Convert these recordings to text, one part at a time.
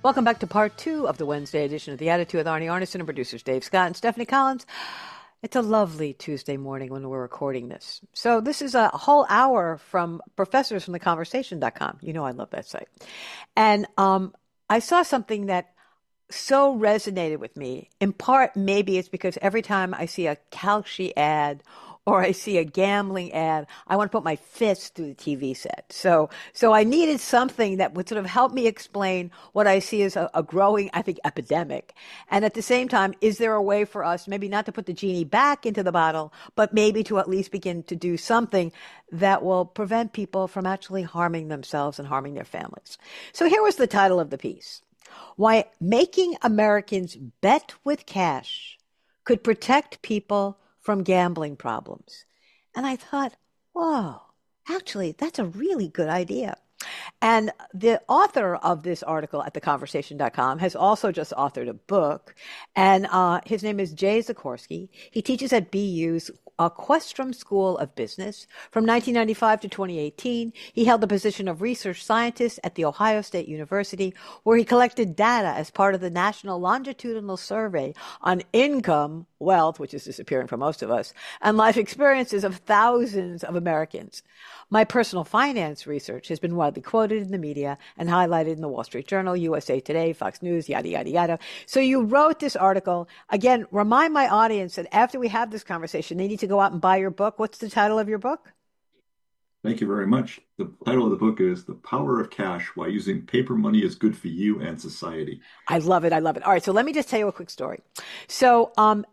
Welcome back to part two of the Wednesday edition of The Attitude with Arnie Arnesen and producers Dave Scott and Stephanie Collins. It's a lovely Tuesday morning when we're recording this. So this is a whole hour from professors from theconversation.com. You know I love that site. And I saw something that so resonated with me. In part, maybe it's because every time I see a Kalshi ad or I see a gambling ad, I want to put my fist through the TV set. So I needed something that would sort of help me explain what I see as a growing, I think, epidemic. And at the same time, is there a way for us maybe not to put the genie back into the bottle, but maybe to at least begin to do something that will prevent people from actually harming themselves and harming their families? So here was the title of the piece: Why Making Americans Bet with Cash Could Protect People from Gambling Problems. And I thought, whoa, actually, that's a really good idea. And the author of this article at theconversation.com has also just authored a book, and his name is Jay Zakorsky. He teaches at BU's Questrom School of Business. From 1995 to 2018, he held the position of research scientist at The Ohio State University, where he collected data as part of the National Longitudinal Survey on income, wealth, which is disappearing for most of us, and life experiences of thousands of Americans. My personal finance research has been widely quoted in the media and highlighted in the Wall Street Journal, USA Today, Fox News, yada, yada, yada. So you wrote this article. Again, remind my audience that after we have this conversation, they need to go out and buy your book. What's the title of your book? Thank you very much. The title of the book is The Power of Cash: Why Using Paper Money is Good for You and Society. I love it. I love it. All right. So let me just tell you a quick story. So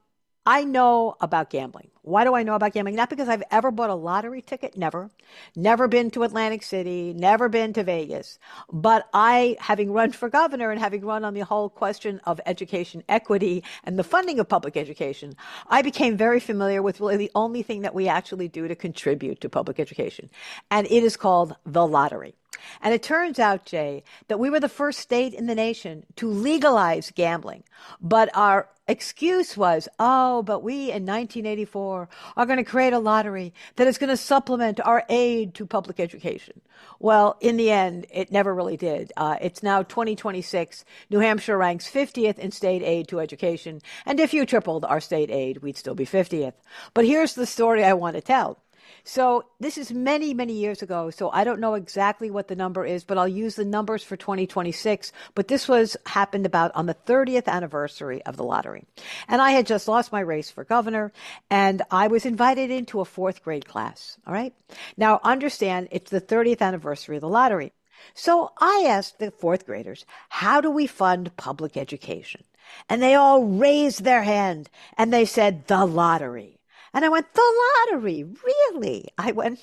I know about gambling. Why do I know about gambling? Not because I've ever bought a lottery ticket. Never. Never been to Atlantic City. Never been to Vegas. But I, having run for governor and having run on the whole question of education equity and the funding of public education, I became very familiar with really the only thing that we actually do to contribute to public education. And it is called the lottery. And it turns out, Jay, that we were the first state in the nation to legalize gambling. But our excuse was, but we in 1984 are going to create a lottery that is going to supplement our aid to public education. Well, in the end, it never really did. It's now 2026. New Hampshire ranks 50th in state aid to education. And if you tripled our state aid, we'd still be 50th. But here's the story I want to tell. So this is many, many years ago, so I don't know exactly what the number is, but I'll use the numbers for 2026. But this happened about on the 30th anniversary of the lottery. And I had just lost my race for governor, and I was invited into a fourth grade class, all right? Now, understand, it's the 30th anniversary of the lottery. So I asked the fourth graders, how do we fund public education? And they all raised their hand, and they said, the lottery. And I went, the lottery, really? I went,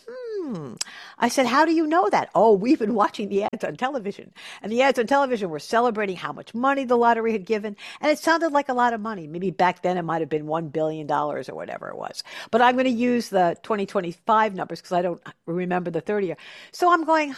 I said, how do you know that? Oh, we've been watching the ads on television. And the ads on television were celebrating how much money the lottery had given. And it sounded like a lot of money. Maybe back then it might have been $1 billion or whatever it was. But I'm going to use the 2025 numbers because I don't remember the 30 year. So I'm going,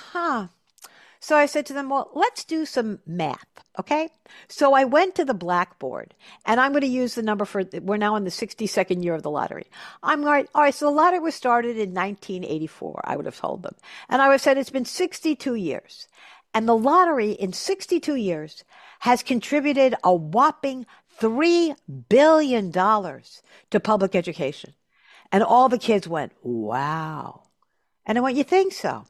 So I said to them, well, let's do some math, okay? So I went to the blackboard, and I'm going to use the number we're now in the 62nd year of the lottery. I'm all right, so the lottery was started in 1984, I would have told them. And I would have said it's been 62 years. And the lottery in 62 years has contributed a whopping $3 billion to public education. And all the kids went, wow. And I went, you think so?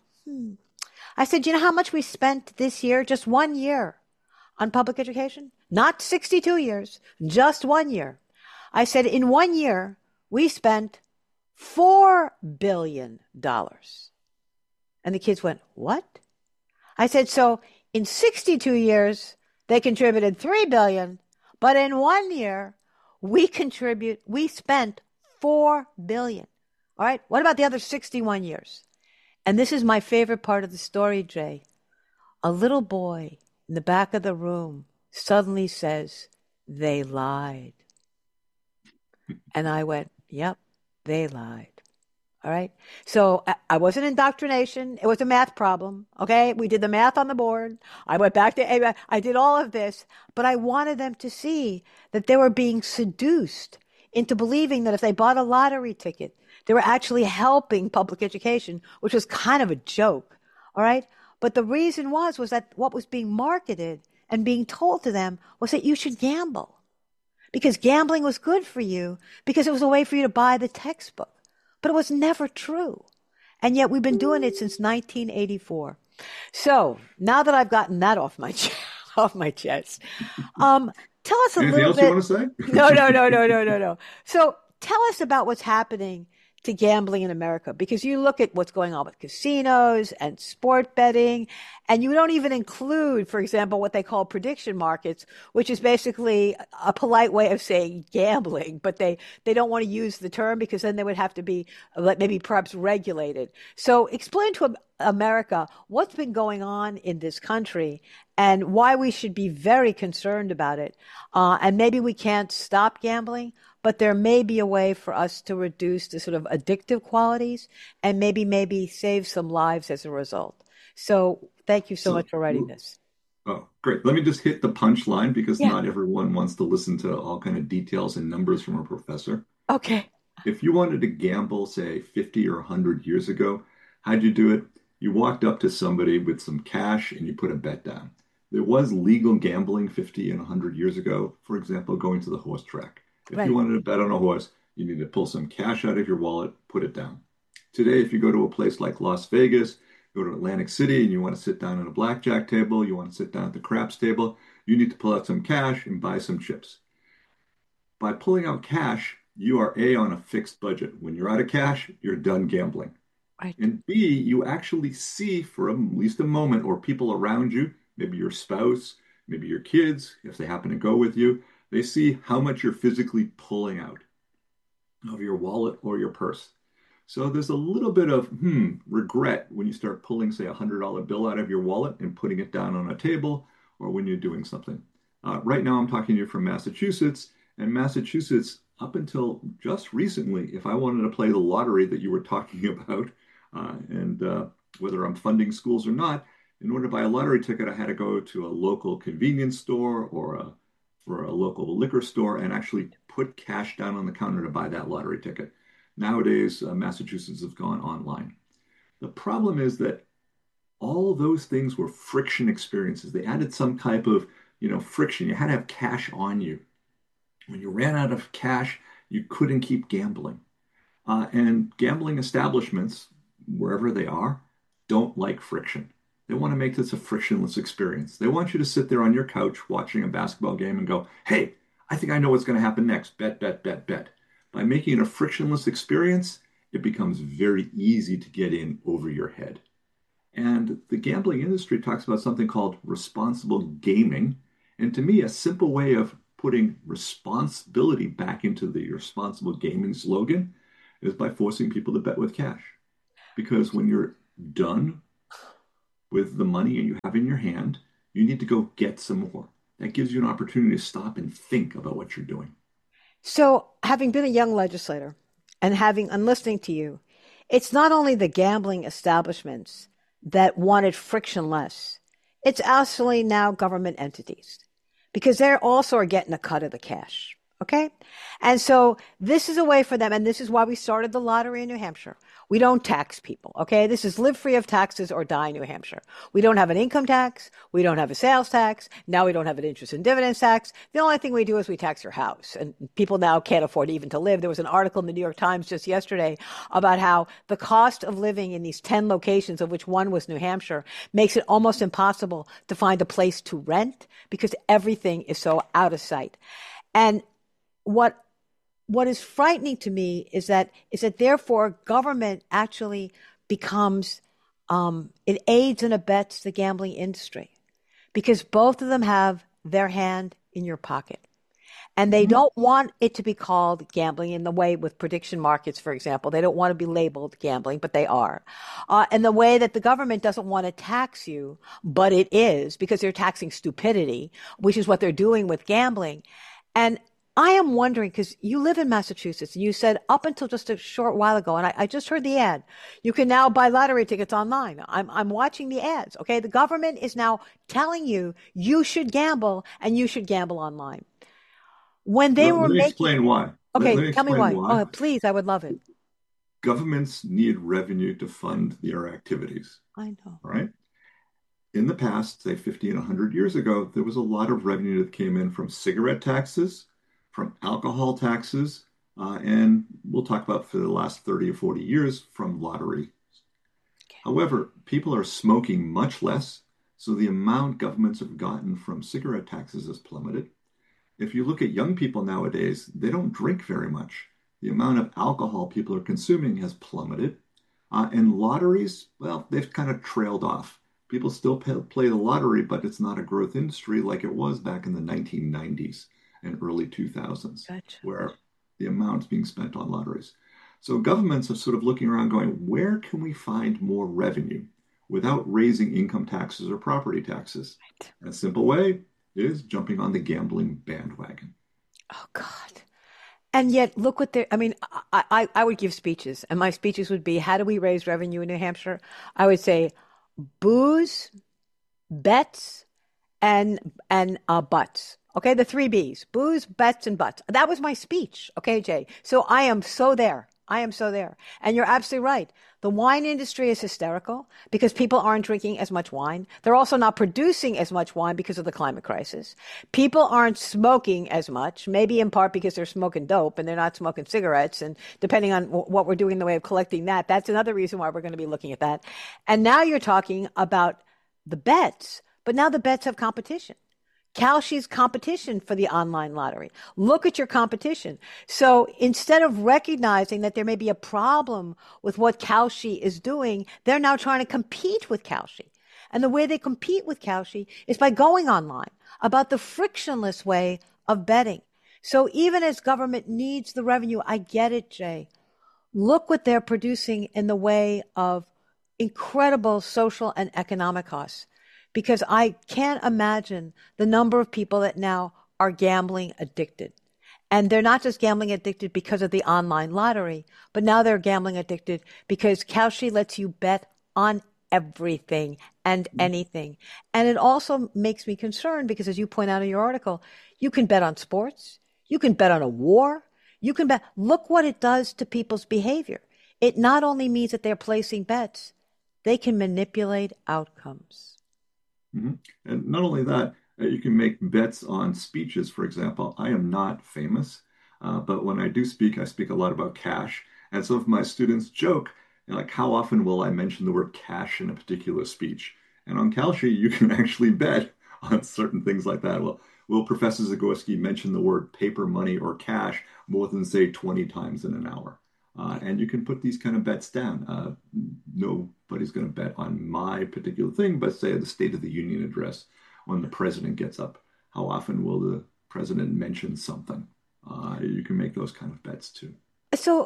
I said, you know how much we spent this year, just 1 year, on public education? Not 62 years, just 1 year. I said, in 1 year, we spent $4 billion. And the kids went, what? I said, so in 62 years, they contributed $3 billion, but in 1 year, we spent $4 billion. All right, what about the other 61 years? And this is my favorite part of the story, Jay. A little boy in the back of the room suddenly says, they lied. And I went, yep, they lied. All right. So I wasn't indoctrination. It was a math problem. Okay. We did the math on the board. I went back to, I did all of this, but I wanted them to see that they were being seduced into believing that if they bought a lottery ticket, they were actually helping public education, which was kind of a joke. All right. But the reason was that what was being marketed and being told to them was that you should gamble because gambling was good for you because it was a way for you to buy the textbook. But it was never true. And yet we've been doing it since 1984. So now that I've gotten that off my off my chest, um, tell us a Anything little else you bit. want to say? No, no, no, no, no, no, no. So tell us about what's happening to gambling in America because you look at what's going on with casinos and sport betting, and you don't even include, for example, what they call prediction markets, which is basically a polite way of saying gambling, but they don't want to use the term because then they would have to be maybe perhaps regulated. So explain to America what's been going on in this country and why we should be very concerned about it. And maybe we can't stop gambling, but there may be a way for us to reduce the sort of addictive qualities and maybe save some lives as a result. So thank you so So, much for writing this. oh, great. Let me just hit the punchline because Yeah. not everyone wants to listen to all kind of details and numbers from a professor. Okay. If you wanted to gamble, say 50 or 100 years ago, how'd you do it? You walked up to somebody with some cash and you put a bet down. There was legal gambling 50 and 100 years ago, for example, going to the horse track. If you Right. wanted to bet on a horse, you need to pull some cash out of your wallet, put it down. Today, if you go to a place like Las Vegas, go to Atlantic City, and you want to sit down at a blackjack table, you want to sit down at the craps table, you need to pull out some cash and buy some chips. By pulling out cash, you are A, on a fixed budget. When you're out of cash, you're done gambling. Right. And B, you actually see for at least a moment or people around you, maybe your spouse, maybe your kids, if they happen to go with you, they see how much you're physically pulling out of your wallet or your purse. So there's a little bit of regret when you start pulling, say, $100 bill out of your wallet and putting it down on a table or when you're doing something. Right now, I'm talking to you from Massachusetts, and Massachusetts, up until just recently, if I wanted to play the lottery that you were talking about, and whether I'm funding schools or not, in order to buy a lottery ticket, I had to go to a local convenience store or for a local liquor store and actually put cash down on the counter to buy that lottery ticket. Nowadays, Massachusetts has gone online. The problem is that all those things were friction experiences. They added some type of, friction. You had to have cash on you. When you ran out of cash, you couldn't keep gambling. And gambling establishments, wherever they are, don't like friction. They want to make this a frictionless experience. They want you to sit there on your couch watching a basketball game and go, hey, I think I know what's going to happen next. Bet, bet, bet, bet. By making it a frictionless experience, it becomes very easy to get in over your head. And the gambling industry talks about something called responsible gaming. And to me, a simple way of putting responsibility back into the responsible gaming slogan is by forcing people to bet with cash. Because when you're done with the money and you have in your hand, you need to go get some more. That gives you an opportunity to stop and think about what you're doing. So having been a young legislator and listening to you, it's not only the gambling establishments that wanted frictionless, it's actually now government entities because they're also are getting a cut of the cash. Okay. And so this is a way for them. And this is why we started the lottery in New Hampshire. We don't tax people. Okay. This is live free of taxes or die in New Hampshire. We don't have an income tax. We don't have a sales tax. Now we don't have an interest and dividends tax. The only thing we do is we tax your house and people now can't afford even to live. There was an article in the New York Times just yesterday about how the cost of living in these 10 locations, of which one was New Hampshire, makes it almost impossible to find a place to rent because everything is so out of sight. And what what is frightening to me is that therefore government actually becomes it aids and abets the gambling industry because both of them have their hand in your pocket. And they don't want it to be called gambling in the way with prediction markets, for example. They don't want to be labeled gambling, but they are. And the way that the government doesn't want to tax you, but it is because they're taxing stupidity, which is what they're doing with gambling. And I am wondering, because you live in Massachusetts and you said up until just a short while ago, and I just heard the ad, you can now buy lottery tickets online. I'm watching the ads. Okay. The government is now telling you you should gamble and you should gamble online. When they Let were me making, explain why. Let okay, me tell me explain why. why. Oh, please, I would love it. Governments need revenue to fund their activities. I know. All right. In the past, say 50 and 100 years ago, there was a lot of revenue that came in from cigarette taxes, from alcohol taxes, and we'll talk about for the last 30 or 40 years from lottery. However, people are smoking much less, so the amount governments have gotten from cigarette taxes has plummeted. If you look at young people nowadays, they don't drink very much. The amount of alcohol people are consuming has plummeted. And lotteries, well, they've kind of trailed off. People still play the lottery, but it's not a growth industry like it was back in the 1990s and early 2000s, Gotcha. where the amounts being spent on lotteries. So governments are sort of looking around going, where can we find more revenue without raising income taxes or property taxes? Right. And a simple way is jumping on the gambling bandwagon. Oh God. And yet, look what they're. I mean, I would give speeches, and my speeches would be, "How do we raise revenue in New Hampshire?" I would say, "Booze, bets, and butts." Okay, the three B's: booze, bets, and butts. That was my speech. Okay, Jay. So I am so there. I am so there. And you're absolutely right. The wine industry is hysterical because people aren't drinking as much wine. They're also not producing as much wine because of the climate crisis. People aren't smoking as much, maybe in part because they're smoking dope and they're not smoking cigarettes. And depending on what we're doing in the way of collecting that, that's another reason why we're going to be looking at that. And now you're talking about the bets, but now the bets have competition. Kalshi's competition for the online lottery. Look at your competition. So instead of recognizing that there may be a problem with what Kalshi is doing, they're now trying to compete with Kalshi. And the way they compete with Kalshi is by going online about the frictionless way of betting. So even as government needs the revenue, I get it, Jay. Look what they're producing in the way of incredible social and economic costs. Because I can't imagine the number of people that now are gambling addicted. And they're not just gambling addicted because of the online lottery, but now they're gambling addicted because Kalshi lets you bet on everything and anything. And it also makes me concerned because, as you point out in your article, you can bet on sports, you can bet on a war, you can bet. Look what it does to people's behavior. It not only means that they're placing bets, they can manipulate outcomes. Mhm. And not only that, you can make bets on speeches, for example. I am not famous, but when I do speak, I speak a lot about cash. And some of my students joke, like, how often will I mention the word cash in a particular speech? And on Kalshi, you can actually bet on certain things like that. Well, will Professor Zagorski mention the word paper money or cash more than, say, 20 times in an hour? And you can put these kind of bets down. Nobody's going to bet on my particular thing, but say the State of the Union address when the president gets up. How often will the president mention something? You can make those kind of bets too. So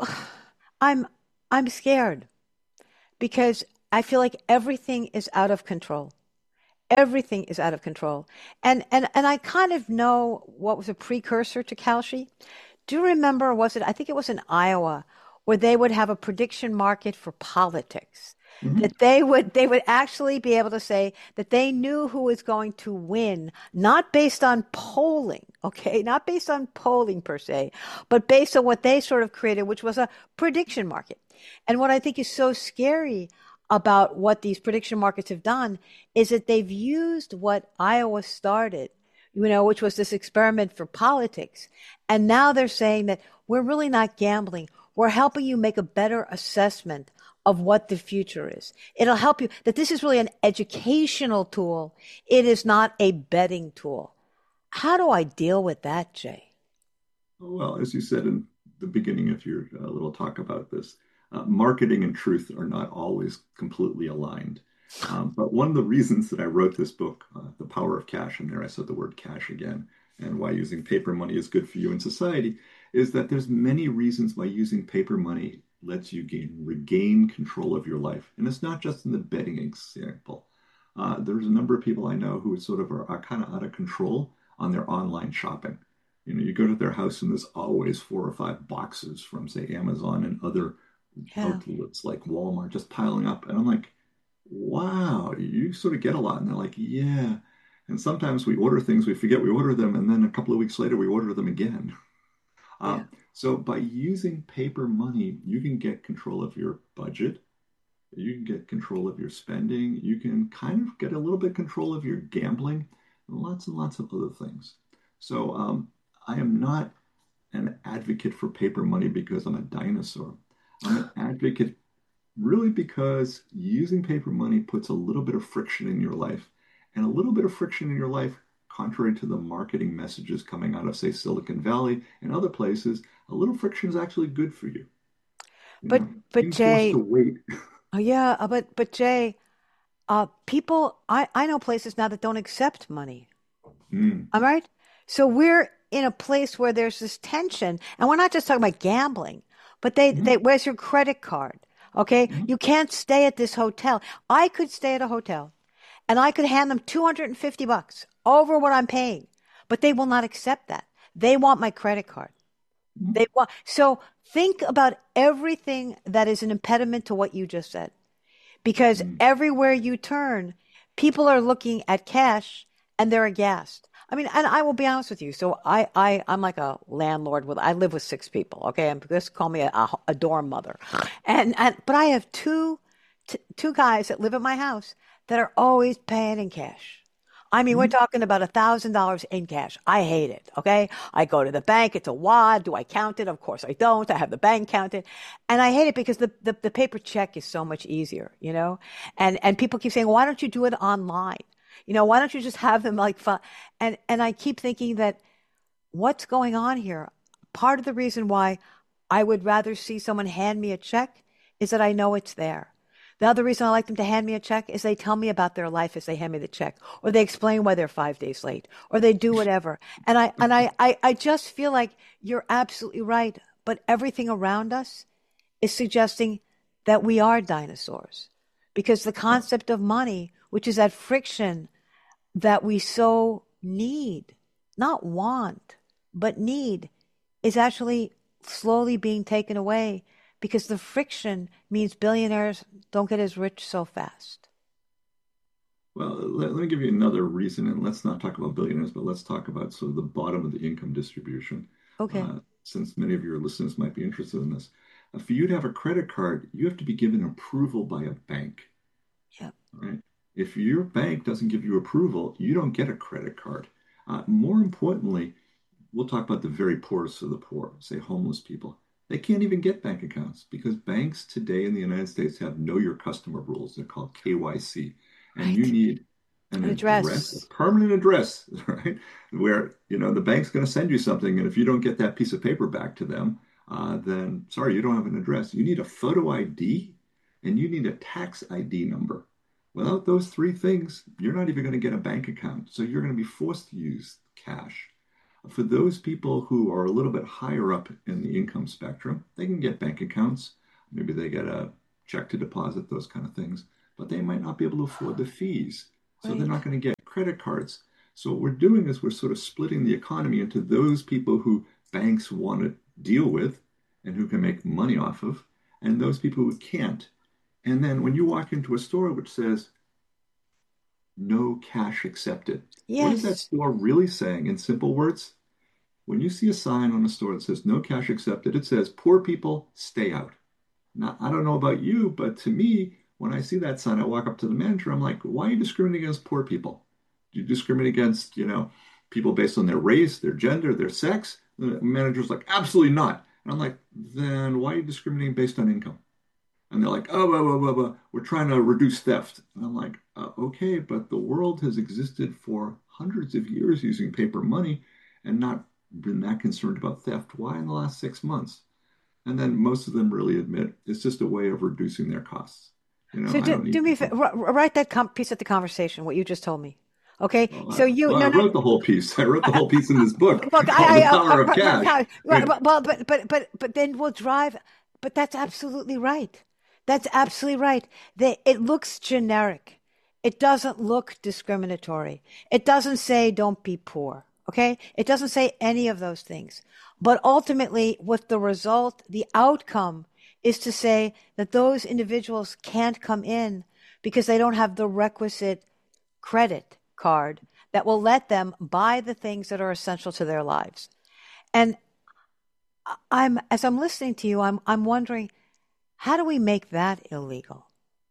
I'm I'm scared because I feel like everything is out of control. Everything is out of control. And I kind of know what was a precursor to Kalshi. Do you remember, was it, I think it was in Iowa, where they would have a prediction market for politics? Mhm. That they would actually be able to say that they knew who was going to win, not based on polling, okay, not based on polling per se, but based on what they sort of created, which was a prediction market. And what I think is so scary about what these prediction markets have done is that they've used what Iowa started, which was this experiment for politics. And now they're saying that we're really not gambling. We're helping you make a better assessment of what the future is. It'll help you that this is really an educational tool. It is not a betting tool. How do I deal with that, Jay? Well, as you said in the beginning of your little talk about this, marketing and truth are not always completely aligned. But one of the reasons that I wrote this book, The Power of Cash, and there I said the word cash again, and why using paper money is good for you in society, is that there's many reasons why using paper money lets you regain control of your life. And it's not just in the betting example. There's a number of people I know who sort of are kind of out of control on their online shopping. You go to their house and there's always 4 or 5 boxes from, say, Amazon and other Yeah. outlets like Walmart just piling up. And I'm like, wow, you sort of get a lot. And they're like, yeah. And sometimes we order things, we forget we order them, and then a couple of weeks later we order them again. Yeah. So by using paper money, you can get control of your budget. You can get control of your spending. You can kind of get a little bit control of your gambling, and lots of other things. So I am not an advocate for paper money because I'm a dinosaur. I'm an advocate really because using paper money puts a little bit of friction in your life, and a little bit of friction in your life, contrary to the marketing messages coming out of, say, Silicon Valley and other places, a little friction is actually good for you. You But know, but being forced to Jay, wait. oh yeah, but Jay, people, I know places now that don't accept money. Mm, All right. So we're in a place where there's this tension, and we're not just talking about gambling, but they mm, where's your credit card? Okay. mm, You can't stay at this hotel. I could stay at a hotel and I could hand them $250 over what I'm paying, but they will not accept that. They want my credit card. mm, They want, so think about everything that is an impediment to what you just said, because mm. everywhere you turn, people are looking at cash and they're aghast. I mean, and I will be honest with you. So I'm like a landlord I live with six people. Okay. And just call me a dorm mother. But I have two guys that live at my house that are always paying in cash. I mean, we're Mm. talking about $1,000 in cash. I hate it. Okay. I go to the bank. It's a wad. Do I count it? Of course I don't. I have the bank counted. And I hate it because the paper check is so much easier, you know? And people keep saying, why don't you do it online? Why don't you just have them like fun? And I keep thinking that what's going on here? Part of the reason why I would rather see someone hand me a check is that I know it's there. The other reason I like them to hand me a check is they tell me about their life as they hand me the check, or they explain why they're 5 days late, or they do whatever. And I just feel like you're absolutely right. But everything around us is suggesting that we are dinosaurs because the Well, concept of money, which is that friction that we so need, not want, but need, is actually slowly being taken away because the friction means billionaires don't get as rich so fast. let me give you another reason, and let's not talk about billionaires, but let's talk about sort of the bottom of the income distribution, Okay. since many of your listeners might be interested in this. For you to have a credit card, you have to be given approval by a bank, Yeah. right? If your bank doesn't give you approval, you don't get a credit card. More importantly, we'll talk about the very poorest of the poor, say homeless people. They can't even get bank accounts because banks today in the United States have know your customer rules. They're called KYC. And you Right. need an An address, a address. permanent address, right? Where, the bank's going to send you something. And if you don't get that piece of paper back to them, then sorry, you don't have an address. You need a photo ID and you need a tax ID number. Without those three things, you're not even going to get a bank account. So you're going to be forced to use cash. For those people who are a little bit higher up in the income spectrum, they can get bank accounts. Maybe they get a check to deposit, those kind of things, but they might not be able to afford the fees. So they're not Right. going to get credit cards. So what we're doing is we're sort of splitting the economy into those people who banks want to deal with and who can make money off of, and those people who can't. And then when you walk into a store which says no cash accepted, what is that Yes. store really saying in simple words? When you see a sign on a store that says no cash accepted, it says poor people stay out. Now, I don't know about you, but to me, when I see that sign, I walk up to the manager. I'm like, why are you discriminating against poor people? Do you discriminate against, people based on their race, their gender, their sex? The manager's like, absolutely not. And I'm like, then why are you discriminating based on income? And they're like, oh, blah, blah, blah, blah. We're trying to reduce theft. And I'm like, okay, but the world has existed for hundreds of years using paper money and not been that concerned about theft. Why in the last 6 months? And then most of them really admit it's just a way of reducing their costs. So I don't do need me a people. write that piece of the conversation, what you just told me. Okay. So I no, no, wrote the whole piece. I wrote the whole piece in this book look, called The Power of Cash. Right. well, but then we'll drive. But that's absolutely right. That's absolutely right. It looks generic. It doesn't look discriminatory. It doesn't say don't be poor. Okay. It doesn't say any of those things. But ultimately, with the result, the outcome is to say that those individuals can't come in because they don't have the requisite credit card that will let them buy the things that are essential to their lives. And as I'm listening to you, I'm wondering, how do we make that illegal?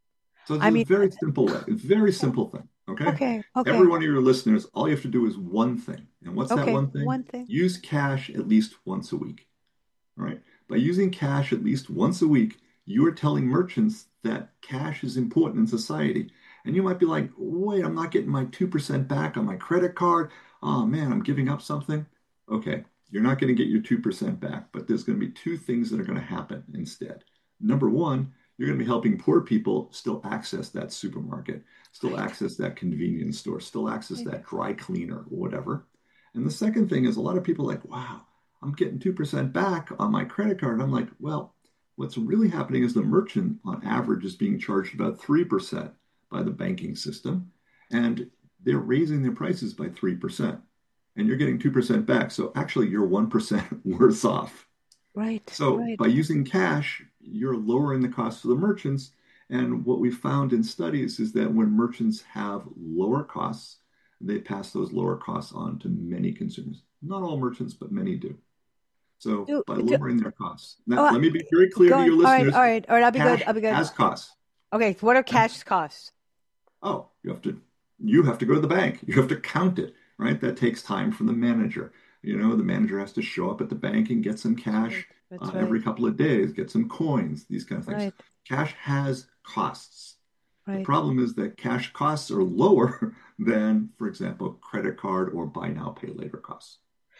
So it's I a mean, very simple way, a very simple thing. Okay. okay, Every okay, one of your listeners, all you have to do is one thing. And what's that okay. one thing? One thing. Use cash at least once a week. All right. By using cash at least once a week, you are telling merchants that cash is important in society. And you might be like, wait, I'm not getting my 2% back on my credit card. Oh man, I'm giving up something. Okay, you're not going to get your 2% back, but there's going to be two things that are going to happen instead. Number one, you're going to be helping poor people still access that supermarket, still Right, access that convenience store, still access right, that dry cleaner or whatever. And the second thing is a lot of people are like, wow, I'm getting 2% back on my credit card. And I'm like, well, what's really happening is the merchant on average is being charged about 3% by the banking system, and they're raising their prices by 3%. And you're getting 2% back. So actually, you're 1% worse off. right, So right. by using cash, you're lowering the cost to the merchants. And what we found in studies is that when merchants have lower costs, they pass those lower costs on to many consumers. Not all merchants, but many do. So Do, by do, lowering their costs. Now, oh, let me be very clear go to your on. All right, all listeners, right, all right. I'll be good. cash I'll be good. has costs. Okay, so what are cash costs? Oh, you have to go to the bank. You have to count it, right? That takes time from the manager. The manager has to show up at the bank and get some That's right. cash That's right. every couple of days, get some coins, these kind of things. Right, Cash has costs. The right. problem is that cash costs are lower than, for example, credit card or buy now, pay later costs.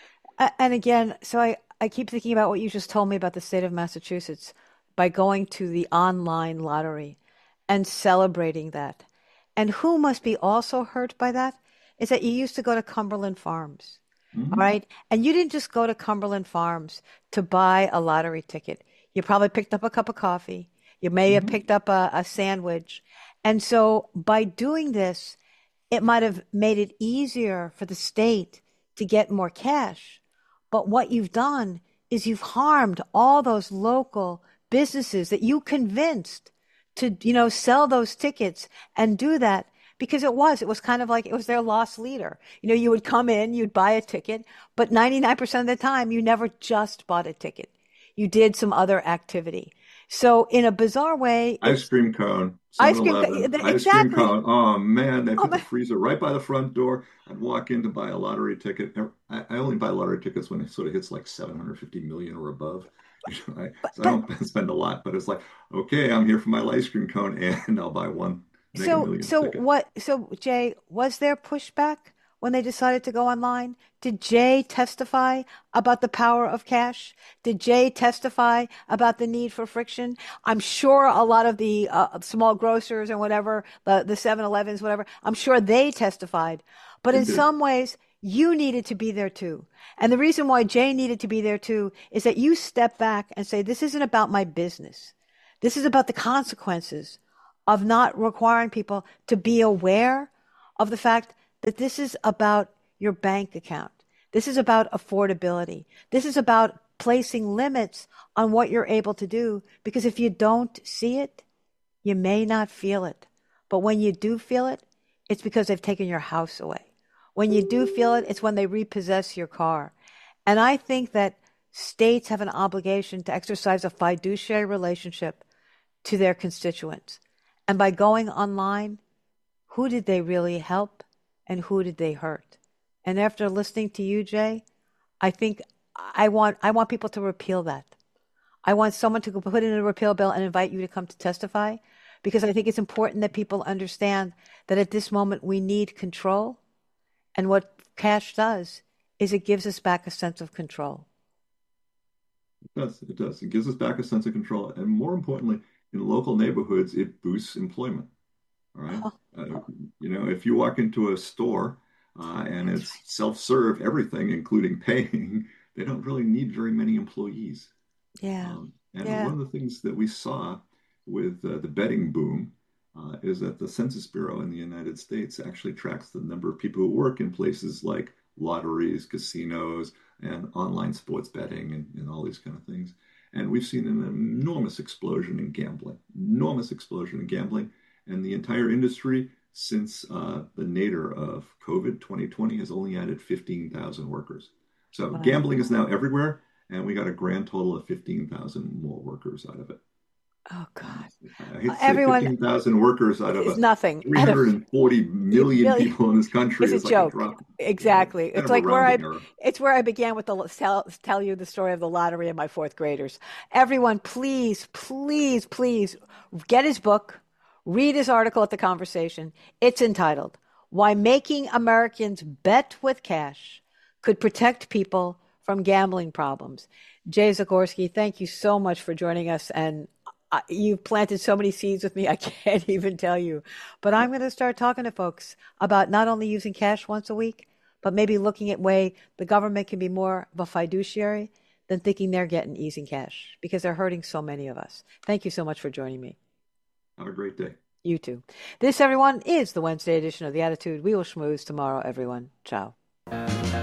And again, so I keep thinking about what you just told me about the state of Massachusetts by going to the online lottery and celebrating that. And who must be also hurt by that is that you used to go to Cumberland Farms. All Mhm. right. And you didn't just go to Cumberland Farms to buy a lottery ticket. You probably picked up a cup of coffee. You may have Mhm. picked up a sandwich. And so by doing this, it might have made it easier for the state to get more cash. But what you've done is you've harmed all those local businesses that you convinced to, sell those tickets and do that because it was kind of like it was their lost leader. You would come in, you'd buy a ticket, but 99% of the time you never just bought a ticket. You did some other activity. So in a bizarre way, Ice cream cone, ice cream, 7-Eleven, ice cream exactly. cone. Oh man, they Oh put the my, freezer right by the front door. I'd walk in to buy a lottery ticket. I only buy lottery tickets when it sort of hits like 750 million or above. So I but don't spend a lot, but it's like, okay, I'm here for my ice cream cone and I'll buy one Mega So, Millions so ticket. what? So, Jay, was there pushback when they decided to go online? Did Jay testify about the power of cash? Did Jay testify about the need for friction? I'm sure a lot of the small grocers and whatever, the 7-Elevens, whatever, I'm sure they testified. But They in did. some ways, you needed to be there too. And the reason why Jay needed to be there too is that you step back and say, this isn't about my business. This is about the consequences of not requiring people to be aware of the fact that this is about your bank account. This is about affordability. This is about placing limits on what you're able to do. Because if you don't see it, you may not feel it. But when you do feel it, it's because they've taken your house away. When you do feel it, it's when they repossess your car. And I think that states have an obligation to exercise a fiduciary relationship to their constituents. And by going online, who did they really help and who did they hurt? And after listening to you, Jay, I think I want people to repeal that. I want someone to put in a repeal bill and invite you to come to testify because I think it's important that people understand that at this moment we need control. And what cash does is it gives us back a sense of control. It does. It does. It gives us back a sense of control. And more importantly, in local neighborhoods, it boosts employment. All right. Oh, Uh, if you walk into a store and that's it's right. self-serve everything, including paying, they don't really need very many employees. Yeah. And one Yeah. of the things that we saw with the betting boom is that the Census Bureau in the United States actually tracks the number of people who work in places like lotteries, casinos, and online sports betting and all these kind of things. And we've seen an enormous explosion in gambling, and the entire industry since the nadir of COVID 2020 has only added 15,000 workers. So Wow. gambling is now everywhere, and we got a grand total of 15,000 more workers out of it. Oh God. I hate to say Everyone 15,000 workers out of is a nothing. Out of 340 million million. people in this country It's a is like a joke. drop. It's Exactly. kind It's of a like rounding error. it's where I began with tell you the story of the lottery and my fourth graders. Everyone, please, please, please get his book, read his article at the conversation. It's entitled Why Making Americans Bet with Cash Could Protect People from Gambling Problems. Jay Zagorski, thank you so much for joining us. And you've planted so many seeds with me, I can't even tell you. But I'm going to start talking to folks about not only using cash once a week, but maybe looking at way the government can be more of a fiduciary than thinking they're getting easy cash because they're hurting so many of us. Thank you so much for joining me. Have a great day. You too. This, everyone, is the Wednesday edition of The Attitude. We will schmooze tomorrow, everyone. Ciao.